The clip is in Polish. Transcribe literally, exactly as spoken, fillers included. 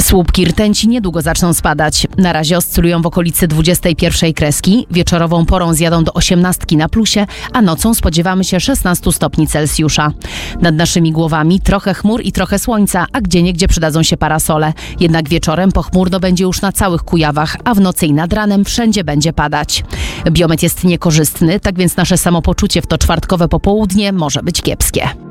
Słupki rtęci niedługo zaczną spadać. Na razie oscylują w okolicy dwudziestej pierwszej kreski. Wieczorową porą zjadą do osiemnastki na plusie, a nocą spodziewamy się szesnastu stopni Celsjusza. Nad naszymi głowami trochę chmur i trochę słońca, a gdzieniegdzie przydadzą się parasole. Jednak wieczorem pochmurno będzie już na całych Kujawach, a w nocy i nad ranem wszędzie będzie padać. Biometr jest niekorzystny, tak więc nasze samopoczucie w to czwartkowe popołudnie może być kiepskie.